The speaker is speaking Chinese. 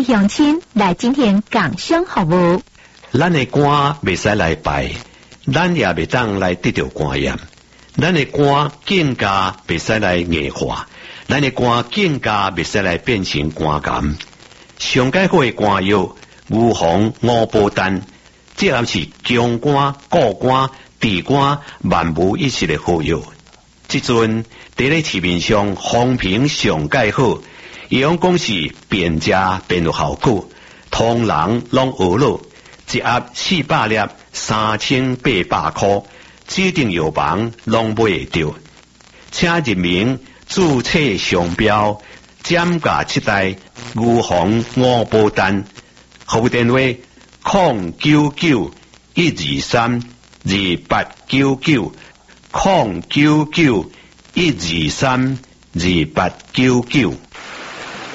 位乡亲来今天共享服务。 咱的肝未使来拜，咱也未当来得到肝炎。咱的肝更加未使来硬化，咱的肝更加未使来变成肝癌。上解好的肝药，牛黄五宝丹，这也是强肝、固肝、治肝万无一失的好药。即阵伫咧市面上风评上解好，伊用讲是便食便有效果，通人拢学了，一盒400粒，3800块，指定药房拢买会到。请入名注册商标，减价7代牛黄五宝丹，服务电话099-123-2899，099-123-2899。